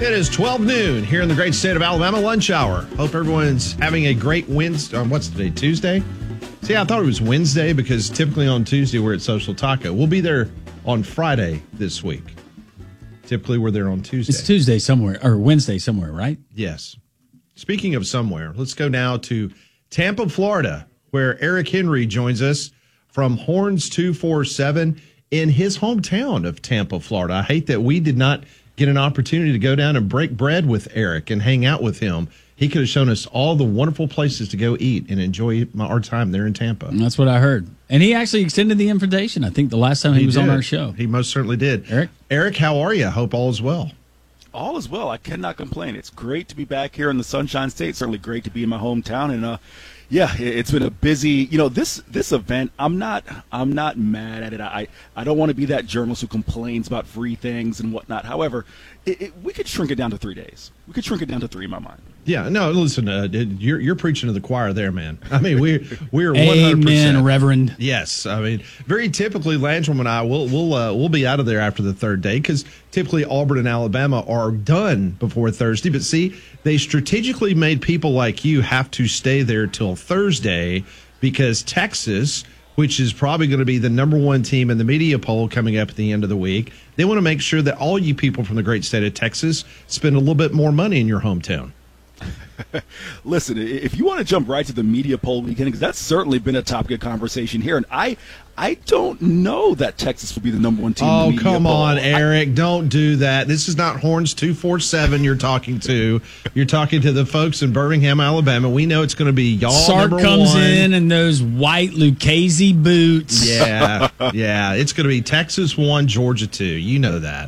It is 12 noon here in the great state of Alabama, lunch hour. Hope everyone's having a great Wednesday. What's today, Tuesday? See, I thought it was Wednesday because typically on Tuesday we're at Social Taco. We'll be there on Friday this week. Typically we're there on Tuesday. It's Tuesday somewhere, or Wednesday somewhere, right? Yes. Speaking of somewhere, let's go now to Tampa, Florida, where Eric Henry joins us from Horns 247 in his hometown of Tampa, Florida. I hate that we did not get an opportunity to go down and break bread with Eric and hang out with him. He could have shown us all the wonderful places to go eat and enjoy our time there in Tampa. And that's what I heard. And he actually extended the invitation, I think, the last time he was on our show. He most certainly did. Eric, how are you? Hope all is well. All is well. I cannot complain. It's great to be back here in the Sunshine State. Certainly great to be in my hometown. And yeah, it's been a busy. This event. I'm not mad at it. I don't want to be that journalist who complains about free things and whatnot. However, we could shrink it down to 3 days. We could shrink it down to 3 in my mind. Yeah, no, listen, you're preaching to the choir there, man. I mean, we're 100%. Amen, Reverend. Yes, I mean, very typically, Landrum and I we'll be out of there after the third day because typically Auburn and Alabama are done before Thursday. But see, they strategically made people like you have to stay there till Thursday because Texas, which is probably going to be the number one team in the media poll coming up at the end of the week, they want to make sure that all you people from the great state of Texas spend a little bit more money in your hometown. Listen, if you want to jump right to the media poll weekend, because that's certainly been a topic of conversation here, and I don't know that Texas will be the number one team in the media come poll. on, Eric, don't do that. This is not Horns 247 you're talking to. You're talking to the folks in Birmingham, Alabama. We know it's going to be y'all Sark number comes one. in those white Lucchese boots. Yeah, it's going to be Texas 1, Georgia 2. You know that.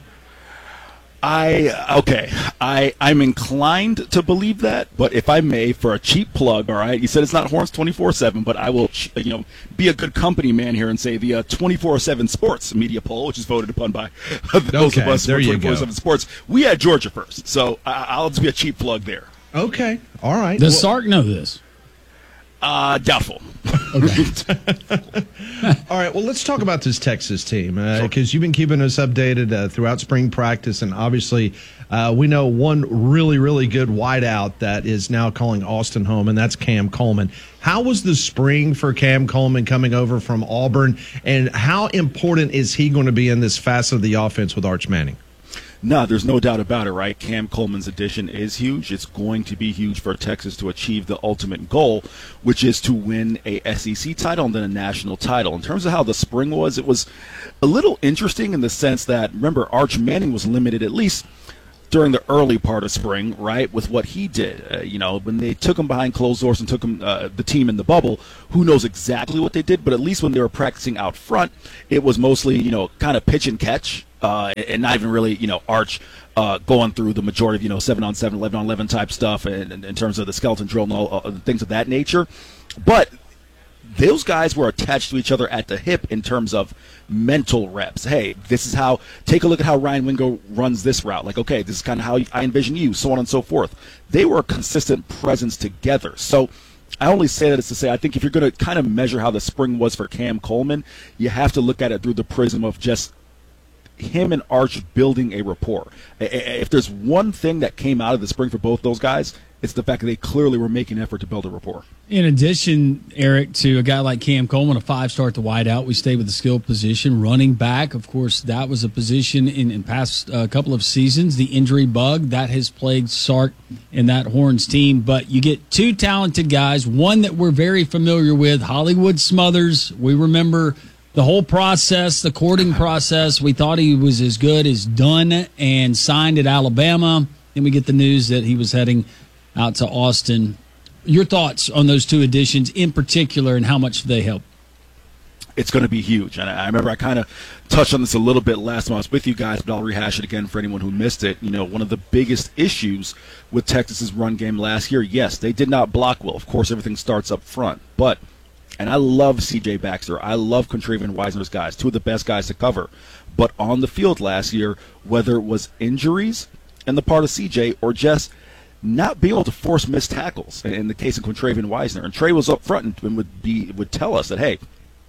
I'm inclined to believe that, but if I may, for a cheap plug, all right, you said it's not Horns 24/7, but I will, be a good company man here and say the 24/7 Sports media poll, which is voted upon by those of us who are 24/7 Sports. We had Georgia first, so I'll just be a cheap plug there. Okay, all right. Does Sark know this? Doubtful. Okay. All right, well, let's talk about this Texas team because you've been keeping us updated throughout spring practice, and obviously we know one really, really good wideout that is now calling Austin home, and that's Cam Coleman. How was the spring for Cam Coleman coming over from Auburn, and how important is he going to be in this facet of the offense with Arch Manning? No, there's no doubt about it, right? Cam Coleman's addition is huge. It's going to be huge for Texas to achieve the ultimate goal, which is to win a SEC title and then a national title. In terms of how the spring was, it was a little interesting in the sense that, remember, Arch Manning was limited at least during the early part of spring, right, with what he did. When they took him behind closed doors and took him the team in the bubble, who knows exactly what they did, but at least when they were practicing out front, it was mostly, kind of pitch and catch. And not even really, Arch going through the majority of, 7-on-7, 11-on-11 type stuff and in terms of the skeleton drill and all things of that nature. But those guys were attached to each other at the hip in terms of mental reps. Hey, this is how, take a look at how Ryan Wingo runs this route. Like, okay, this is kind of how I envision you, so on and so forth. They were a consistent presence together. So I only say that is to say, I think if you're going to kind of measure how the spring was for Cam Coleman, you have to look at it through the prism of just him and Arch building a rapport. If there's one thing that came out of the spring for both those guys, it's the fact that they clearly were making an effort to build a rapport. In addition, Eric, to a guy like Cam Coleman, a 5-star at the wideout, we stay with the skill position. Running back, of course, that was a position in past couple of seasons. The injury bug, that has plagued Sark and that Horns team. But you get two talented guys, one that we're very familiar with, Hollywood Smothers. We remember the whole process, the courting process. We thought he was as good as done and signed at Alabama. Then we get the news that he was heading out to Austin. Your thoughts on those two additions in particular and how much they help? It's going to be huge. And I remember I kind of touched on this a little bit last time I was with you guys, but I'll rehash it again for anyone who missed it. One of the biggest issues with Texas's run game last year, yes, they did not block well. Of course, everything starts up front. And I love C.J. Baxter. I love Contravian Wisner's guys, two of the best guys to cover. But on the field last year, whether it was injuries on the part of C.J. or just not being able to force missed tackles, in the case of Contravian Wisner. And Trey was up front and would tell us that, hey,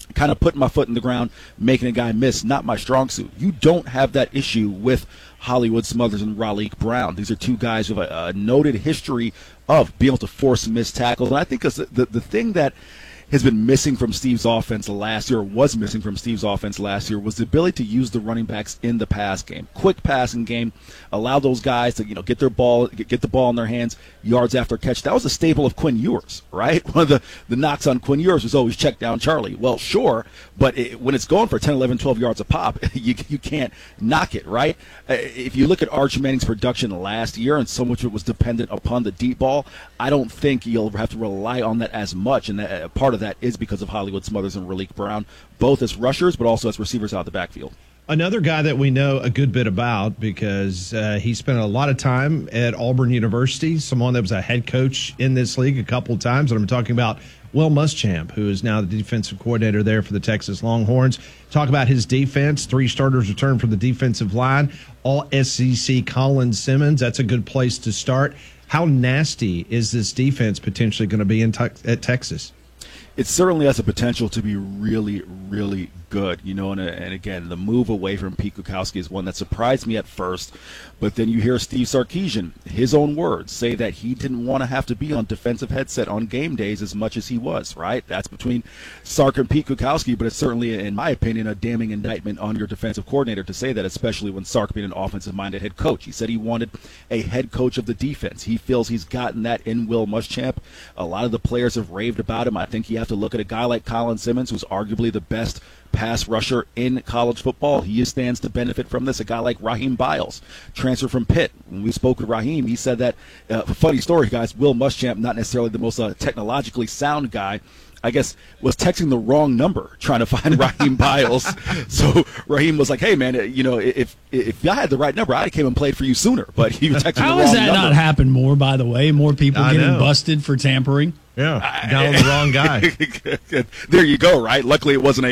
kind of putting my foot in the ground, making a guy miss, not my strong suit. You don't have that issue with Hollywood Smothers and Raleek Brown. These are two guys with a noted history of being able to force missed tackles. And I think the thing that has been missing from Steve's offense last year, or was missing from Steve's offense last year, was the ability to use the running backs in the pass game. Quick passing game, allow those guys to get the ball in their hands, yards after catch. That was a staple of Quinn Ewers, right? One of the knocks on Quinn Ewers was always check down Charlie. Well, sure, but when it's going for 10, 11, 12 yards a pop, you can't knock it, right? If you look at Arch Manning's production last year, and so much of it was dependent upon the deep ball, I don't think you'll have to rely on that as much, and that part of that is because of Hollywood Smothers and Raleek Brown, both as rushers but also as receivers out of the backfield. Another guy that we know a good bit about because he spent a lot of time at Auburn University, someone that was a head coach in this league a couple of times, and I'm talking about Will Muschamp, who is now the defensive coordinator there for the Texas Longhorns. Talk about his defense. 3 starters returned from the defensive line. All SEC Colin Simmons. That's a good place to start. How nasty is this defense potentially going to be at Texas? It certainly has the potential to be really, really good, and again, the move away from Pete Kwiatkowski is one that surprised me at first, but then you hear Steve Sarkisian, his own words, say that he didn't want to have to be on defensive headset on game days as much as he was, right? That's between Sark and Pete Kwiatkowski, but it's certainly, in my opinion, a damning indictment on your defensive coordinator to say that, especially when Sark being an offensive-minded head coach. He said he wanted a head coach of the defense. He feels he's gotten that in Will Muschamp. A lot of the players have raved about him. I think you have to look at a guy like Colin Simmons, who's arguably the best pass rusher in college football. He stands to benefit from this. A guy like Raheem Biles, transfer from Pitt. When we spoke with Raheem, he said that, funny story, guys, Will Muschamp, not necessarily the most technologically sound guy, I guess, was texting the wrong number trying to find Raheem Biles. So Raheem was like, hey, man, if I had the right number, I came and played for you sooner. But he was texting the wrong number. How has that not happened more, by the way? More people getting busted for tampering? Yeah, got on the wrong guy. There you go, right? Luckily, it wasn't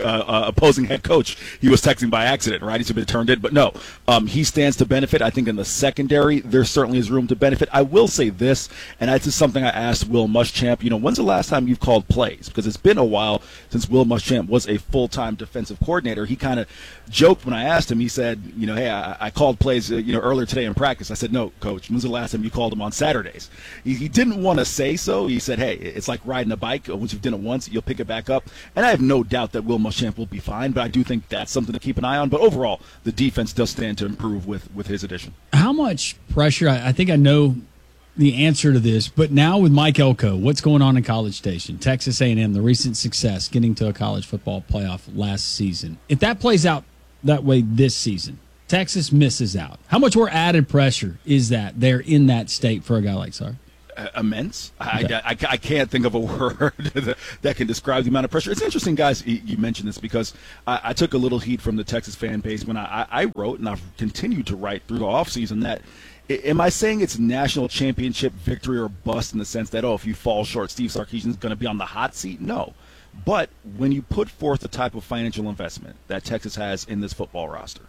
a opposing head coach. He was texting by accident, right? He's been turned in. But no, he stands to benefit. I think in the secondary, there certainly is room to benefit. I will say this, and this is something I asked Will Muschamp. When's the last time you've called plays? Because it's been a while since Will Muschamp was a full-time defensive coordinator. He kind of joked when I asked him. He said, hey, I called plays, earlier today in practice. I said, no, Coach, when's the last time you called them on Saturdays? He didn't want to say so. He said, hey, it's like riding a bike. Once you've done it once, you'll pick it back up. And I have no doubt that Will Muschamp will be fine, but I do think that's something to keep an eye on. But overall, the defense does stand to improve with his addition. How much pressure? I think I know the answer to this, but now with Mike Elko, what's going on in College Station? Texas A&M, the recent success, getting to a college football playoff last season. If that plays out that way this season, Texas misses out. How much more added pressure is that there in that state for a guy like Sark? Immense. Okay. I can't think of a word that can describe the amount of pressure. It's interesting, guys, you mentioned this because I took a little heat from the Texas fan base when I wrote, and I've continued to write through the offseason, that am I saying it's national championship victory or bust in the sense that, if you fall short, Steve Sarkisian is going to be on the hot seat? No. But when you put forth the type of financial investment that Texas has in this football roster,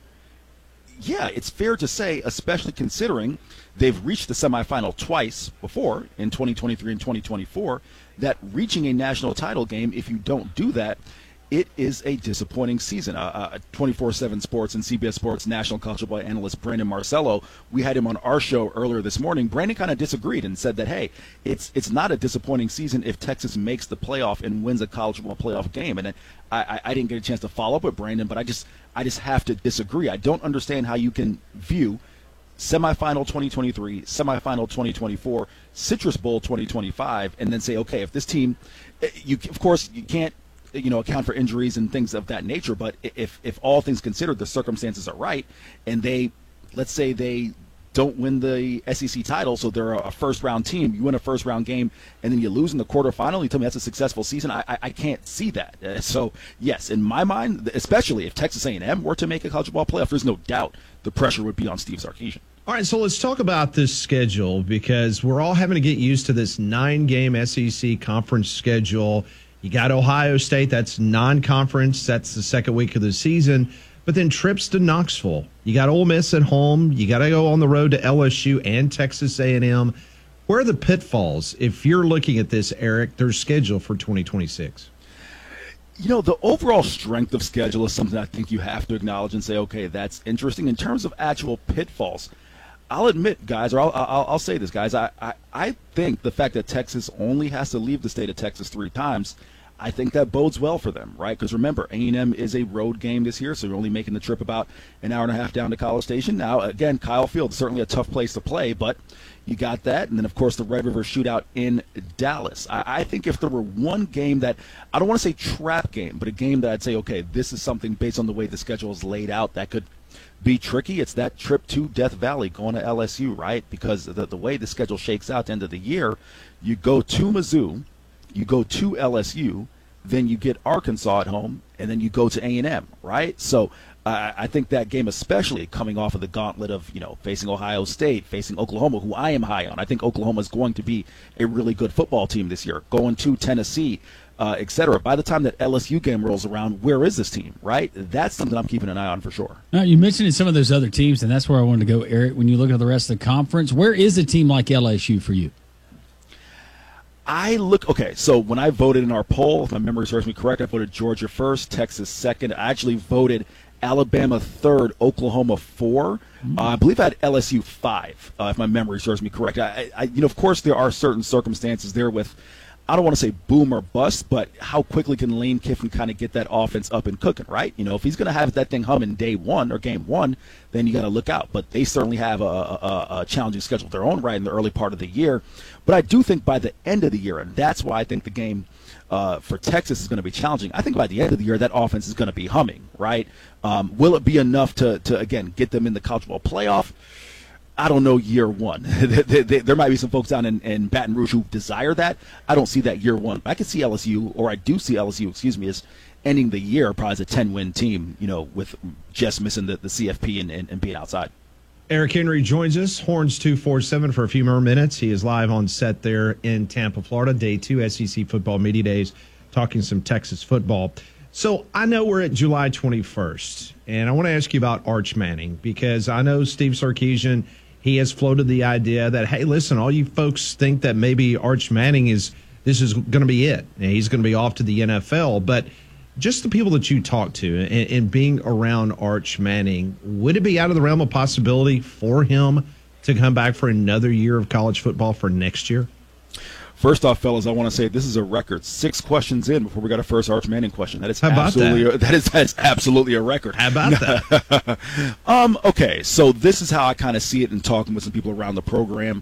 yeah, it's fair to say, especially considering they've reached the semifinal twice before in 2023 and 2024, that reaching a national title game, if you don't do that, it is a disappointing season. 24/7 Sports and CBS Sports national college football analyst Brandon Marcello, we had him on our show earlier this morning. Brandon kind of disagreed and said that, hey, it's not a disappointing season if Texas makes the playoff and wins a college football playoff game. And I didn't get a chance to follow up with Brandon, but I just have to disagree. I don't understand how you can view semifinal 2023, semifinal 2024, Citrus Bowl 2025, and then say, okay, if this team, of course you can't account for injuries and things of that nature, but if all things considered, the circumstances are right, and let's say they don't win the SEC title, so they're a first-round team. You win a first-round game, and then you lose in the quarterfinal. You tell me that's a successful season? I can't see that. So, yes, in my mind, especially if Texas A&M were to make a college football playoff, there's no doubt the pressure would be on Steve Sarkisian. All right, so let's talk about this schedule because we're all having to get used to this 9-game SEC conference schedule. You got Ohio State, that's non-conference. That's the second week of the season. But then trips to Knoxville. You got Ole Miss at home. You got to go on the road to LSU and Texas A&M. Where are the pitfalls, if you're looking at this, Eric, their schedule for 2026? The overall strength of schedule is something I think you have to acknowledge and say, okay, that's interesting. In terms of actual pitfalls, I'll admit, guys, or I'll say this, guys, I think the fact that Texas only has to leave the state of Texas 3 times, I think that bodes well for them, right? Because remember, A&M is a road game this year, so you're only making the trip about an hour and a half down to College Station. Now, again, Kyle Field is certainly a tough place to play, but you got that. And then, of course, the Red River Shootout in Dallas. I think if there were one game that, I don't want to say trap game, but a game that I'd say, okay, this is something based on the way the schedule is laid out that could be tricky, it's that trip to Death Valley going to LSU, right? Because the way the schedule shakes out at the end of the year, you go to Mizzou, you go to LSU, then you get Arkansas at home, and then you go to A&M, right? So I think that game, especially coming off of the gauntlet of, facing Ohio State, facing Oklahoma, who I am high on. I think Oklahoma is going to be a really good football team this year, going to Tennessee, et cetera. By the time that LSU game rolls around, where is this team, right? That's something I'm keeping an eye on for sure. Now, you mentioned some of those other teams, and that's where I wanted to go, Eric. When you look at the rest of the conference, where is a team like LSU for you? So when I voted in our poll, if my memory serves me correct, I voted Georgia first, Texas second. I actually voted Alabama third, Oklahoma 4. I believe I had LSU 5, if my memory serves me correct. Of course, there are certain circumstances there with, I don't want to say boom or bust, but how quickly can Lane Kiffin kind of get that offense up and cooking, right? If he's going to have that thing humming day one or game one, then you got to look out. But they certainly have a challenging schedule of their own right in the early part of the year. But I do think by the end of the year, and that's why I think the game for Texas is going to be challenging, I think by the end of the year that offense is going to be humming, right? Will it be enough to again, get them in the college football playoff? I don't know year one. There might be some folks down in Baton Rouge who desire that. I don't see that year one. I can see LSU, or I do see LSU, as ending the year probably as a 10-win team, with just missing the CFP and being outside. Eric Henry joins us, Horns 247, for a few more minutes. He is live on set there in Tampa, Florida, day 2 SEC Football Media Days, talking some Texas football. So I know we're at July 21st, and I want to ask you about Arch Manning, because I know Steve Sarkisian, he has floated the idea that, hey, listen, all you folks think that maybe Arch Manning this is going to be it. He's going to be off to the NFL. But just the people that you talk to and being around Arch Manning, would it be out of the realm of possibility for him to come back for another year of college football for next year? First off, fellas, I want to say this is a record. 6 questions in before we got a first Arch Manning question. That is that's absolutely a record. How about that? Okay, so this is how I kind of see it in talking with some people around the program.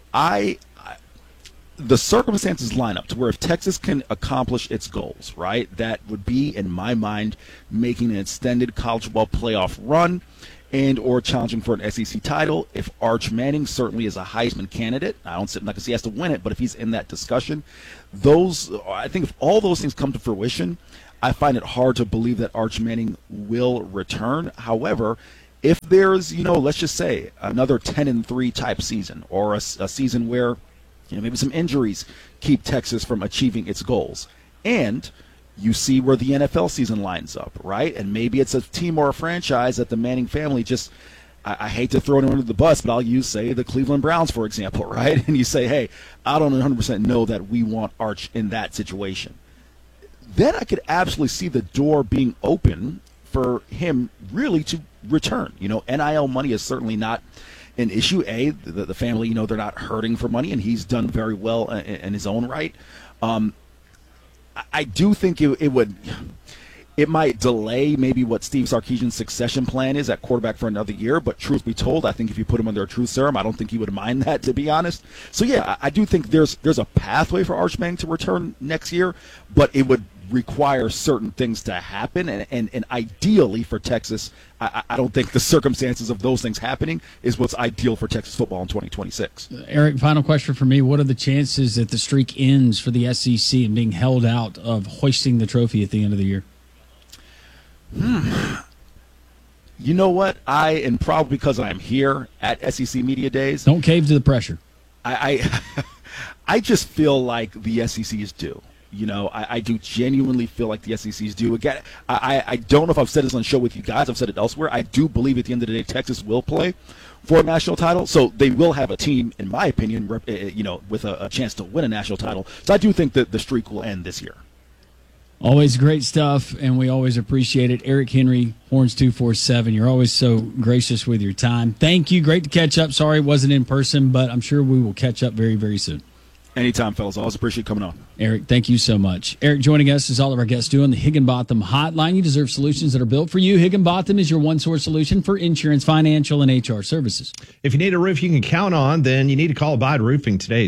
The circumstances line up to where if Texas can accomplish its goals, right, that would be, in my mind, making an extended college football playoff run and or challenging for an SEC title. If Arch Manning certainly is a Heisman candidate, I'm not going to say he has to win it, but if he's in that discussion, I think if all those things come to fruition, I find it hard to believe that Arch Manning will return. However, if there's, let's just say another 10-3 type season, or a season where, maybe some injuries keep Texas from achieving its goals, and you see where the NFL season lines up, right? And maybe it's a team or a franchise that the Manning family just, I hate to throw it under the bus, but I'll use, say, the Cleveland Browns, for example, right? And you say, hey, I don't 100% know that we want Arch in that situation. Then I could absolutely see the door being open for him really to return. NIL money is certainly not an issue. The family, they're not hurting for money, and he's done very well in his own right. I do think it might delay maybe what Steve Sarkisian's succession plan is at quarterback for another year, but truth be told, I think if you put him under a truth serum, I don't think he would mind that, to be honest. So yeah, I do think there's a pathway for Arch Manning to return next year, but it would require certain things to happen, and ideally for Texas, I don't think the circumstances of those things happening is what's ideal for Texas football in 2026. Eric, final question for me. What are the chances that the streak ends for the SEC and being held out of hoisting the trophy at the end of the year? You know what? And probably because I'm here at SEC Media Days. Don't cave to the pressure. I just feel like the SEC is due. I do genuinely feel like the SEC is due. Again, I don't know if I've said this on the show with you guys. I've said it elsewhere. I do believe at the end of the day, Texas will play for a national title. So they will have a team, in my opinion, with a chance to win a national title. So I do think that the streak will end this year. Always great stuff, and we always appreciate it. Eric Henry, Horns 247. You're always so gracious with your time. Thank you. Great to catch up. Sorry it wasn't in person, but I'm sure we will catch up very, very soon. Anytime, fellas. Always appreciate coming on. Eric, thank you so much. Eric joining us, as all of our guests do, on the Higginbotham Hotline. You deserve solutions that are built for you. Higginbotham is your one-source solution for insurance, financial, and HR services. If you need a roof you can count on, then you need to call Abide Roofing today,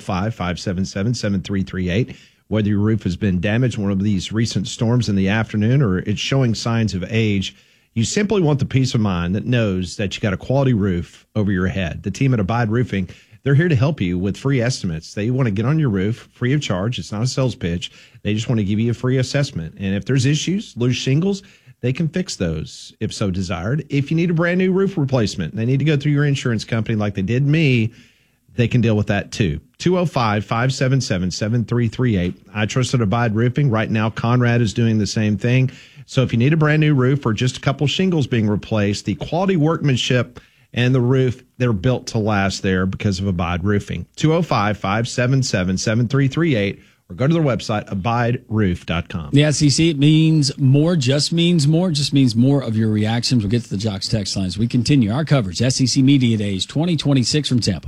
205-577-7338. Whether your roof has been damaged in one of these recent storms in the afternoon or it's showing signs of age, you simply want the peace of mind that knows that you got a quality roof over your head. The team at Abide Roofing, they're here to help you with free estimates. They want to get on your roof free of charge. It's not a sales pitch. They just want to give you a free assessment. And if there's issues, loose shingles, they can fix those if so desired. If you need a brand new roof replacement, they need to go through your insurance company like they did me. They can deal with that too. 205-577-7338. I trusted Abide Roofing. Right now, Conrad is doing the same thing. So if you need a brand new roof or just a couple shingles being replaced, the quality workmanship and the roof, they're built to last there because of Abide Roofing. 205-577-7338 or go to their website, abideroof.com. The SEC, it means more, just means more of your reactions. We'll get to the Jocks text lines. We continue our coverage, SEC Media Days 2026 from Tampa.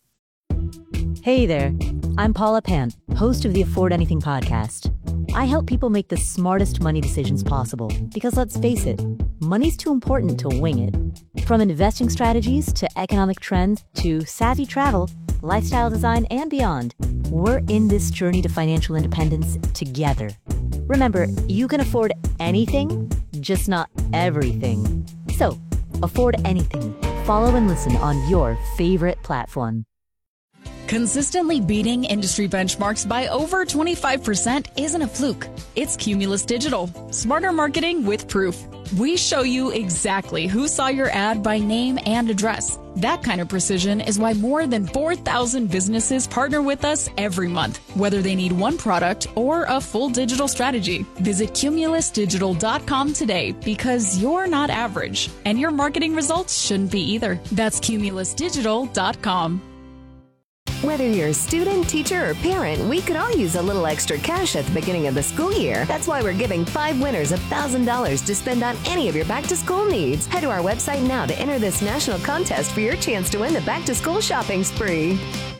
Hey there, I'm Paula Pant, host of the Afford Anything podcast. I help people make the smartest money decisions possible because let's face it, money's too important to wing it. From investing strategies to economic trends to savvy travel, lifestyle design, and beyond, we're in this journey to financial independence together. Remember, you can afford anything, just not everything. So, afford anything. Follow and listen on your favorite platform. Consistently beating industry benchmarks by over 25% isn't a fluke. It's Cumulus Digital. Smarter marketing with proof. We show you exactly who saw your ad by name and address. That kind of precision is why more than 4,000 businesses partner with us every month, whether they need one product or a full digital strategy. Visit cumulusdigital.com today because you're not average, and your marketing results shouldn't be either. That's cumulusdigital.com. Whether you're a student, teacher, or parent, we could all use a little extra cash at the beginning of the school year. That's why we're giving 5 winners $1,000 to spend on any of your back-to-school needs. Head to our website now to enter this national contest for your chance to win the back-to-school shopping spree.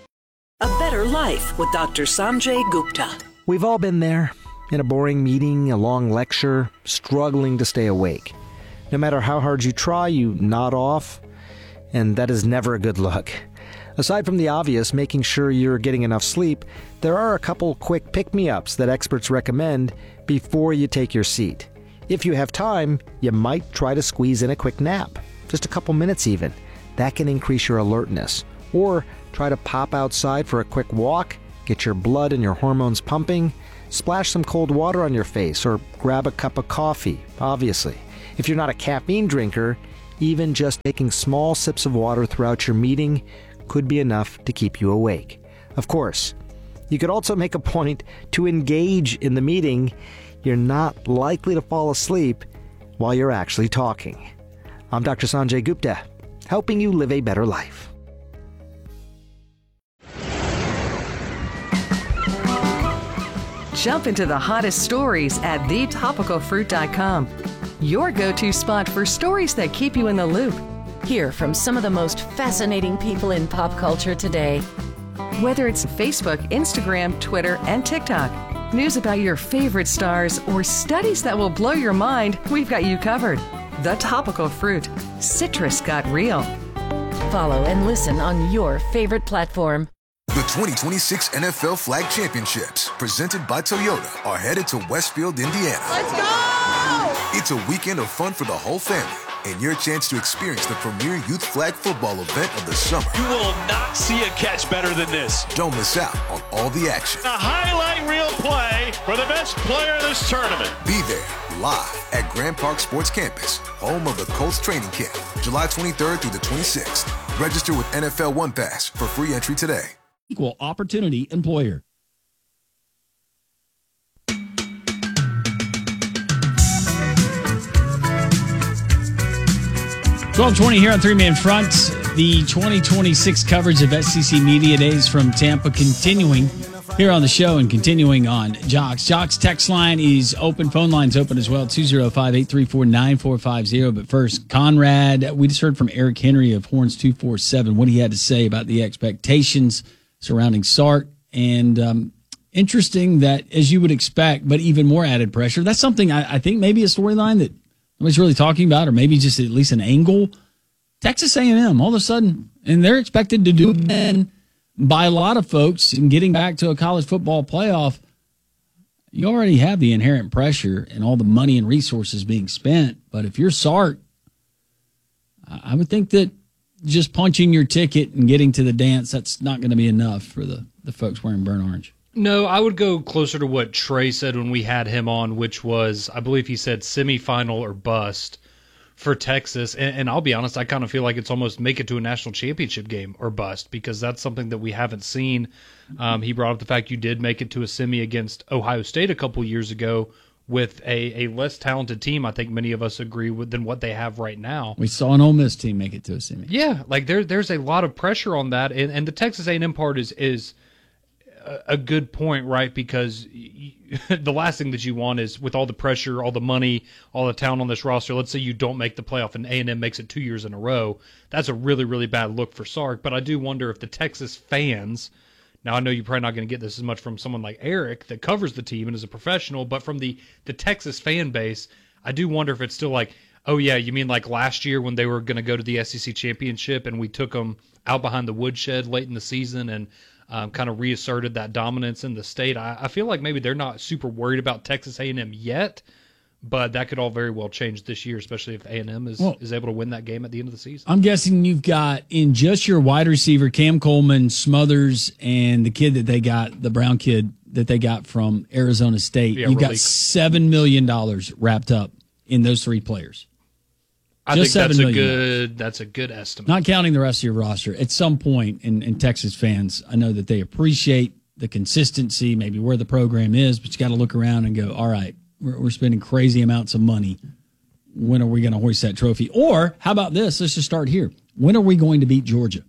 A Better Life with Dr. Sanjay Gupta. We've all been there, in a boring meeting, a long lecture, struggling to stay awake. No matter how hard you try, you nod off, and that is never a good look. Aside from the obvious, making sure you're getting enough sleep, there are a couple quick pick-me-ups that experts recommend before you take your seat. If you have time, you might try to squeeze in a quick nap, just a couple minutes even. That can increase your alertness. Or try to pop outside for a quick walk, get your blood and your hormones pumping, splash some cold water on your face, or grab a cup of coffee, obviously. If you're not a caffeine drinker, even just taking small sips of water throughout your meeting could be enough to keep you awake. Of course, you could also make a point to engage in the meeting. You're not likely to fall asleep while you're actually talking. I'm Dr. Sanjay Gupta, helping you live a better life. Jump into the hottest stories at thetopicalfruit.com. Your go-to spot for stories that keep you in the loop. Hear from some of the most fascinating people in pop culture today. Whether it's Facebook, Instagram, Twitter, and TikTok, news about your favorite stars, or studies that will blow your mind, we've got you covered. The Topical Fruit. Citrus got real. Follow and listen on your favorite platform. The 2026 NFL Flag Championships, presented by Toyota, are headed to Westfield, Indiana. Let's go! It's a weekend of fun for the whole family and your chance to experience the premier youth flag football event of the summer. You will not see a catch better than this. Don't miss out on all the action. A highlight reel play for the best player in this tournament. Be there live at Grand Park Sports Campus, home of the Colts training camp, July 23rd through the 26th. Register with NFL One Pass for free entry today. Equal opportunity employer. 12:20 here on Three Man Front. The 2026 coverage of SEC Media Days from Tampa continuing. here on the show and continuing on Jocks. Jocks text line is open. Phone line's open as well, 205-834-9450. But first, Conrad, we just heard from Eric Henry of Horns 247, what he had to say about the expectations surrounding Sark. And interesting that, as you would expect, but even more added pressure. That's something I think maybe a storyline that nobody's really talking about, or maybe just at least an angle. Texas A&M, all of a sudden, and they're expected to do it by a lot of folks in getting back to a college football playoff. You already have the inherent pressure and all the money and resources being spent. But if you're Sark, I would think that just punching your ticket and getting to the dance, that's not going to be enough for the folks wearing burnt orange. No, I would go closer to what Trey said when we had him on, which was, I believe he said semifinal or bust for Texas. And I'll be honest, I kind of feel like it's almost make it to a national championship game or bust, because that's something that we haven't seen. He brought up the fact you did make it to a semi against Ohio State a couple years ago with a less talented team, I think many of us agree with, than what they have right now. We saw an Ole Miss team make it to a semi. Yeah, like there's a lot of pressure on that. And the Texas A&M part is a good point, right? Because the last thing that you want is, with all the pressure, all the money, all the talent on this roster, let's say you don't make the playoff and A&M makes it 2 years in a row. That's a really, really bad look for Sark. But I do wonder if the Texas fans, now I know you're probably not going to get this as much from someone like Eric that covers the team and is a professional, but from the Texas fan base, I do wonder if it's still like, oh yeah, you mean like last year when they were going to go to the SEC championship and we took them out behind the woodshed late in the season and kind of reasserted that dominance in the state. I feel like maybe they're not super worried about Texas A&M yet, but that could all very well change this year, especially if A&M is able to win that game at the end of the season. I'm guessing you've got, in just your wide receiver, Cam Coleman, Smothers, and the kid that they got, the Brown kid that they got from Arizona State, you've got $7 million wrapped up in those three players. I think that's a good estimate. Not counting the rest of your roster. At some point, in Texas fans, I know that they appreciate the consistency, maybe where the program is, but you got to look around and go, all right, we're spending crazy amounts of money. When are we going to hoist that trophy? Or how about this? Let's just start here. When are we going to beat Georgia?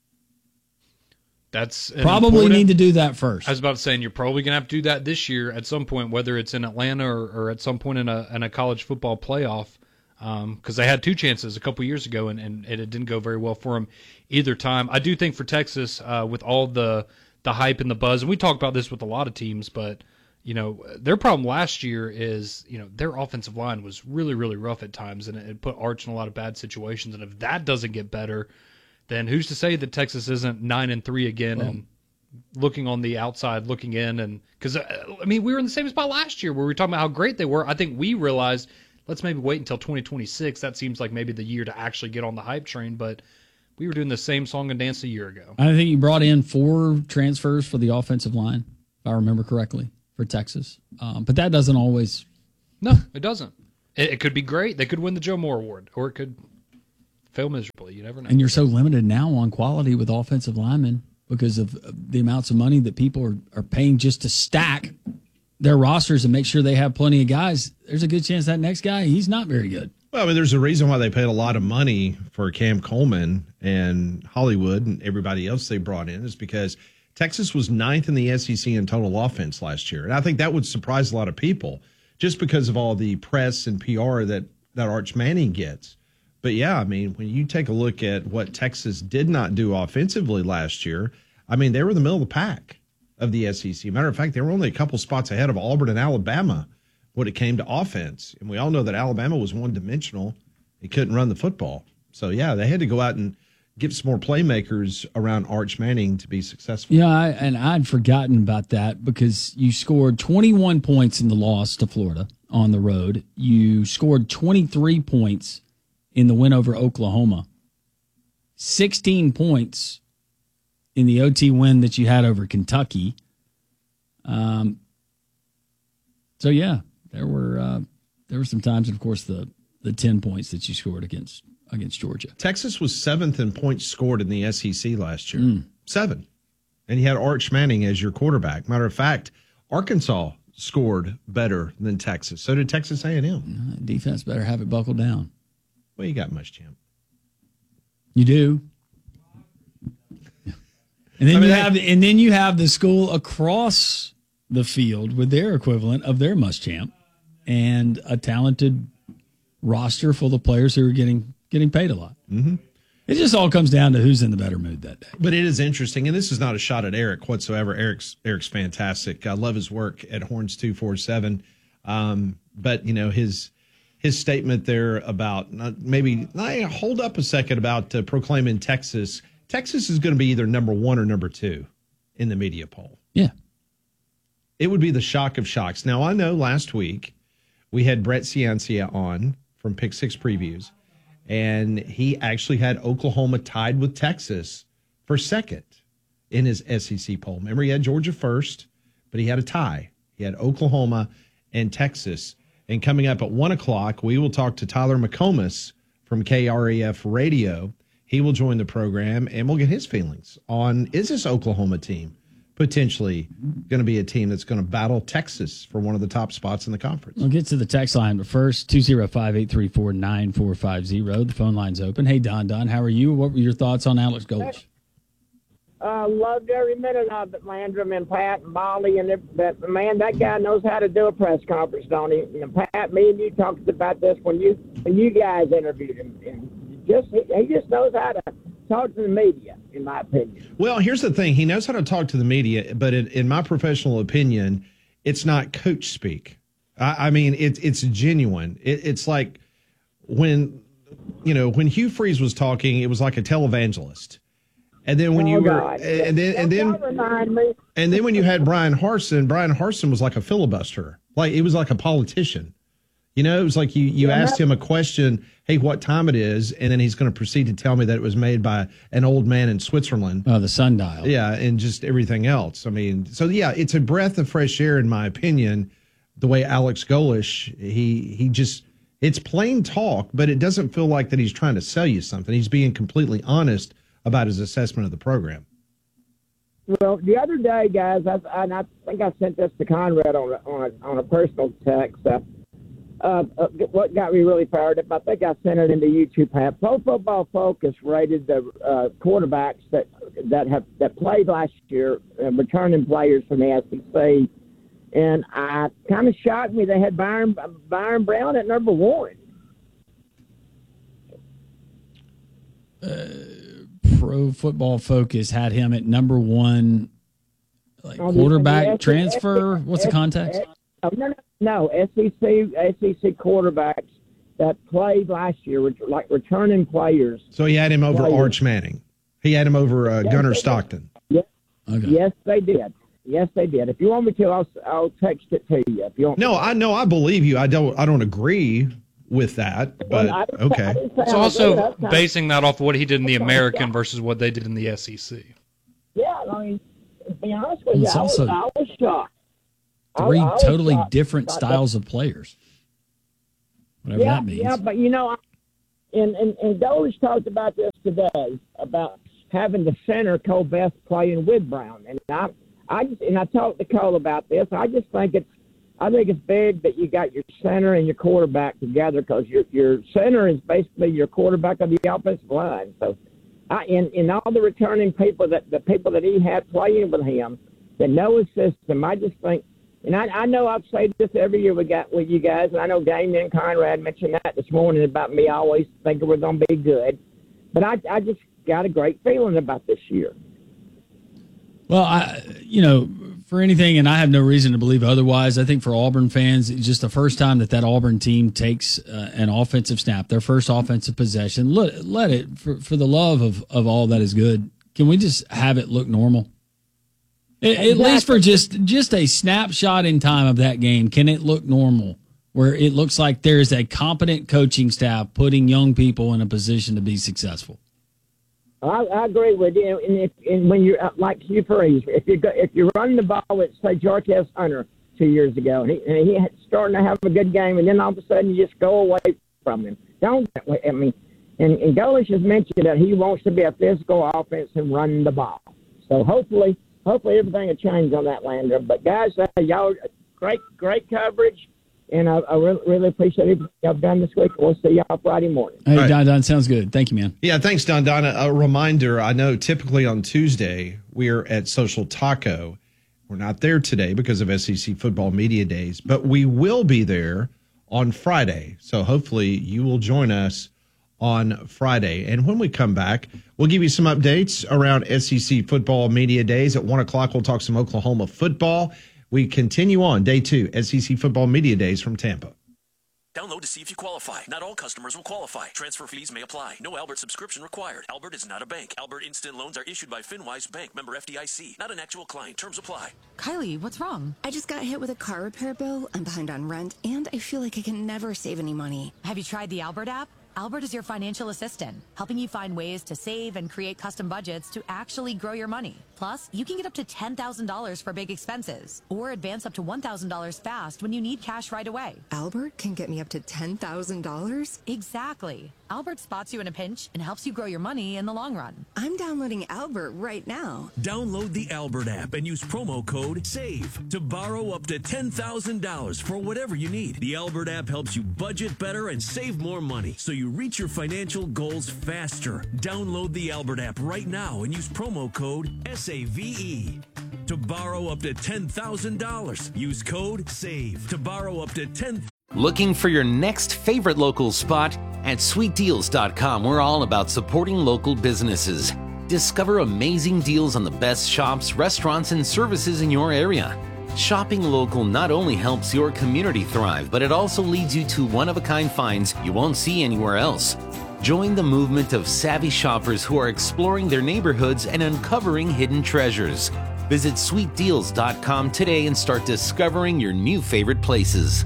That's probably need to do that first. I was about to say, and you're probably going to have to do that this year at some point, whether it's in Atlanta or at some point in a college football playoff. Because they had two chances a couple years ago, and it didn't go very well for them either time. I do think for Texas, with all the hype and the buzz, and we talk about this with a lot of teams, but their problem last year is their offensive line was really, really rough at times, and it put Arch in a lot of bad situations. And if that doesn't get better, then who's to say that Texas isn't 9-3 again and looking on the outside, looking in? And because we were in the same spot last year where we were talking about how great they were. I think we realized, let's maybe wait until 2026. That seems like maybe the year to actually get on the hype train, but we were doing the same song and dance a year ago. I think you brought in 4 transfers for the offensive line, if I remember correctly, for Texas. But that doesn't always... No, it doesn't. It could be great. They could win the Joe Moore Award, or it could fail miserably. You never know. And you're so limited now on quality with offensive linemen because of the amounts of money that people are paying just to stack their rosters and make sure they have plenty of guys. There's a good chance that next guy, he's not very good. Well, there's a reason why they paid a lot of money for Cam Coleman and Hollywood and everybody else they brought in, is because Texas was 9th in the SEC in total offense last year. And I think that would surprise a lot of people just because of all the press and PR that Arch Manning gets. But yeah, when you take a look at what Texas did not do offensively last year, they were in the middle of the pack of the SEC. Matter of fact, they were only a couple spots ahead of Auburn and Alabama when it came to offense. And we all know that Alabama was one-dimensional. They couldn't run the football. So, yeah, they had to go out and get some more playmakers around Arch Manning to be successful. Yeah, and I'd forgotten about that because you scored 21 points in the loss to Florida on the road. You scored 23 points in the win over Oklahoma. 16 points in the OT win that you had over Kentucky. So yeah, there were some times, and of course the 10 points that you scored against Georgia. Texas was 7th in points scored in the SEC last year. 7. And you had Arch Manning as your quarterback. Matter of fact, Arkansas scored better than Texas. So did Texas A&M. Defense better have it buckled down. Well, you got much, champ. You do. And then you have the school across the field with their equivalent of their Muschamp and a talented roster full of players who are getting paid a lot. Mm-hmm. It just all comes down to who's in the better mood that day. But it is interesting, and this is not a shot at Eric whatsoever. Eric's fantastic. I love his work at Horns 247. But his statement there about hold up a second about proclaiming Texas. Texas is going to be either number 1 or number 2 in the media poll. Yeah, it would be the shock of shocks. Now I know last week we had Brett Ciancia on from Pick Six Previews. And he actually had Oklahoma tied with Texas for second in his SEC poll. Remember, he had Georgia first, but he had a tie. He had Oklahoma and Texas. And coming up at 1 o'clock, we will talk to Tyler McComas from KREF Radio. He will join the program, and we'll get his feelings on, is this Oklahoma team potentially going to be a team that's going to battle Texas for one of the top spots in the conference? We'll get to the text line, but first, 205-834-9450. The phone line's open. Hey, Don, how are you? What were your thoughts on Alex Golesh? Loved every minute of it, Landrum and Pat and Bolly, and that guy knows how to do a press conference, don't he? And Pat, me and you talked about this when you guys interviewed him, and he just knows how to talk to the media, in my opinion. Well, here's the thing. He knows how to talk to the media, but in my professional opinion, it's not coach speak. I mean, it's genuine. It's like when Hugh Freeze was talking, it was like a televangelist. And then when when you had Brian Harsin was like a filibuster. Like it was like a politician. It was like you asked him a question, hey, what time it is, and then he's going to proceed to tell me that it was made by an old man in Switzerland. Oh, the sundial. Yeah, and just everything else. I mean, so yeah, it's a breath of fresh air, in my opinion, the way Alex Golesh, it's plain talk, but it doesn't feel like that he's trying to sell you something. He's being completely honest about his assessment of the program. Well, the other day, guys, I think I sent this to Conrad on a personal text. What got me really fired up, I think I sent it into YouTube. Pro Football Focus rated the quarterbacks that played last year, returning players from the SEC, and it kind of shocked me they had Byron Brown at number 1. Pro Football Focus had him at number 1, quarterback transfer. What's the context? No, SEC quarterbacks that played last year, like returning players. So he had him over Arch Manning. He had him over Gunnar Stockton. Yes, okay. Yes, they did. Yes, they did. If you want me to, I'll text it to you. If you want. No, I believe you. I don't agree with that, but okay. It's also basing that off of what he did in the American versus what they did in the SEC. Yeah, I mean, to be honest with you, I was shocked. 3 totally different styles of players. Whatever that means. Yeah, but and Golesh talked about this today, about having the center Cole Best playing with Brown. And I talked to Cole about this. I just think it's big that you got your center and your quarterback together, because your center is basically your quarterback of the offensive line. So in all the returning people the people that he had playing with him that know his system, I just think. And I know I've said this every year with you guys, and I know Damon and Conrad mentioned that this morning about me always thinking we're going to be good. But I just got a great feeling about this year. Well, for anything, and I have no reason to believe otherwise, I think for Auburn fans, it's just the first time that Auburn team takes an offensive snap, their first offensive possession. Let it, for the love of all that is good, can we just have it look normal? At least for just a snapshot in time of that game, can it look normal, where it looks like there's a competent coaching staff putting young people in a position to be successful? I agree with you. And when you're like Hugh Freeze, if you run the ball with, say, Jarquez Hunter 2 years ago, and he starting to have a good game, and then all of a sudden you just go away from him. And Golesh has mentioned that he wants to be a physical offense and run the ball. So hopefully everything will change on that, Lander. But guys, y'all great coverage. And I really appreciate everything y'all done this week. We'll see y'all Friday morning. Hey, Don, sounds good. Thank you, man. Yeah, thanks, Don. A reminder, I know typically on Tuesday, we're at Social Taco. We're not there today because of SEC Football Media Days, but we will be there on Friday. So hopefully you will join us on Friday. And when we come back, we'll give you some updates around SEC Football Media Days. At 1 o'clock, we'll talk some Oklahoma football. We continue on day 2, SEC Football Media Days from Tampa. Download to see if you qualify. Not all customers will qualify. Transfer fees may apply. No Albert subscription required. Albert is not a bank. Albert Instant Loans are issued by FinWise Bank, member FDIC. Not an actual client. Terms apply. Kylie, what's wrong? I just got hit with a car repair bill. I'm behind on rent, and I feel like I can never save any money. Have you tried the Albert app? Albert is your financial assistant, helping you find ways to save and create custom budgets to actually grow your money. Plus, you can get up to $10,000 for big expenses or advance up to $1,000 fast when you need cash right away. Albert can get me up to $10,000? Exactly. Albert spots you in a pinch and helps you grow your money in the long run. I'm downloading Albert right now. Download the Albert app and use promo code SAVE to borrow up to $10,000 for whatever you need. The Albert app helps you budget better and save more money so you reach your financial goals faster. Download the Albert app right now and use promo code SAVE to borrow up to $10,000. Use code SAVE to borrow up to $10,000. Looking for your next favorite local spot? At sweetdeals.com, we're all about supporting local businesses. Discover amazing deals on the best shops, restaurants, and services in your area. Shopping local not only helps your community thrive, but it also leads you to one-of-a-kind finds you won't see anywhere else. Join the movement of savvy shoppers who are exploring their neighborhoods and uncovering hidden treasures. Visit sweetdeals.com today and start discovering your new favorite places.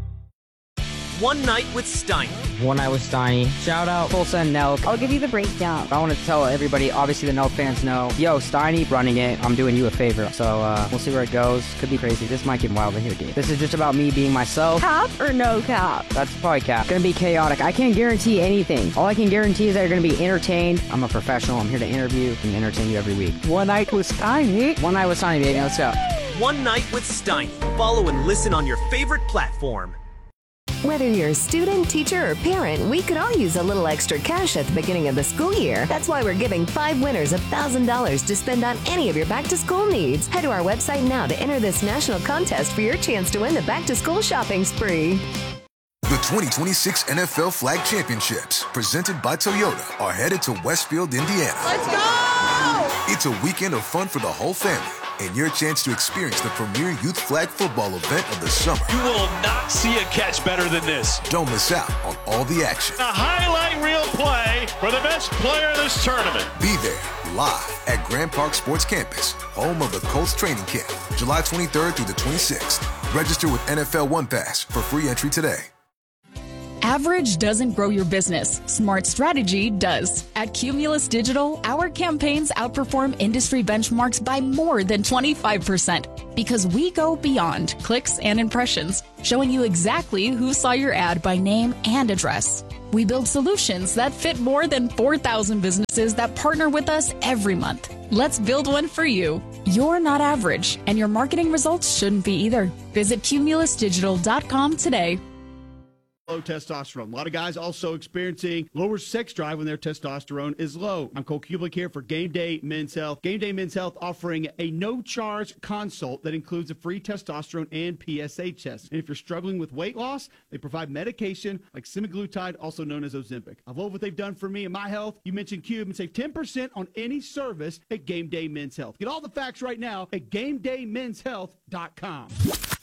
One Night with Steiny. One Night with Steiny. Shout out Tulsa and Nelk. I'll give you the breakdown. I want to tell everybody, obviously the Nelk fans know, yo, Steiny running it. I'm doing you a favor. So we'll see where it goes. Could be crazy. This might get wild in here, dude. This is just about me being myself. Cap or no cap? That's probably cap. Gonna be chaotic. I can't guarantee anything. All I can guarantee is that you're gonna be entertained. I'm a professional. I'm here to interview and entertain you every week. One Night with Steiny. One Night with Steiny, baby. Let's go. One Night with Steiny. Follow and listen on your favorite platform. Whether you're a student, teacher, or parent, we could all use a little extra cash at the beginning of the school year. That's why we're giving 5 winners $1,000 to spend on any of your back-to-school needs. Head to our website now to enter this national contest for your chance to win the back-to-school shopping spree. The 2026 NFL Flag Championships, presented by Toyota, are headed to Westfield, Indiana. Let's go! It's a weekend of fun for the whole family and your chance to experience the premier youth flag football event of the summer. You will not see a catch better than this. Don't miss out on all the action. A highlight reel play for the best player in this tournament. Be there live at Grand Park Sports Campus, home of the Colts training camp, July 23rd through the 26th. Register with NFL One Pass for free entry today. Average doesn't grow your business. Smart strategy does. At Cumulus Digital, our campaigns outperform industry benchmarks by more than 25% because we go beyond clicks and impressions, showing you exactly who saw your ad by name and address. We build solutions that fit more than 4,000 businesses that partner with us every month. Let's build one for you. You're not average, and your marketing results shouldn't be either. Visit cumulusdigital.com today. Low testosterone. A lot of guys also experiencing lower sex drive when their testosterone is low. I'm Cole Kublik here for Game Day Men's Health. Game Day Men's Health offering a no-charge consult that includes a free testosterone and PSA test. And if you're struggling with weight loss, they provide medication like semaglutide, also known as Ozempic. I love what they've done for me and my health. You mentioned Cube and save 10% on any service at Game Day Men's Health. Get all the facts right now at GameDayMen'sHealth.com.